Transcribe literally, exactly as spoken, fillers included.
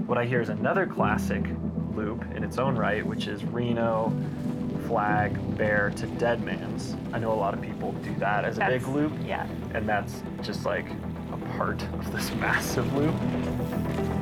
what I hear is another classic loop in its own right, which is Reno, Flag, Bear to Deadman's. I know a lot of people do that as a That's, big loop. Yeah. And that's just like a part of this massive loop.